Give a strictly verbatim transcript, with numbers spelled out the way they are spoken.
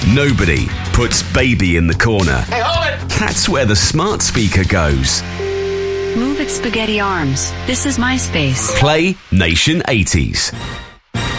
Nobody puts baby in the corner. Hey, hold it! That's where the smart speaker goes. Move it, spaghetti arms. This is my space. Play Nation eighties.